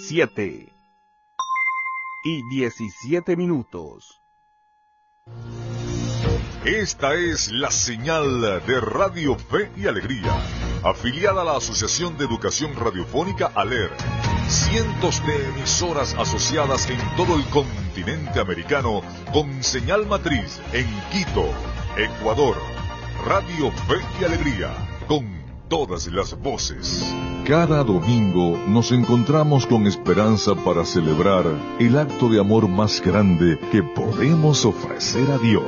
7:17. Esta es la señal de Radio Fe y Alegría, afiliada a la Asociación de Educación Radiofónica ALER. Cientos de emisoras asociadas en todo el continente americano con señal matriz en Quito, Ecuador. Radio Fe y Alegría, con todas las voces. Cada domingo nos encontramos con esperanza para celebrar el acto de amor más grande que podemos ofrecer a Dios.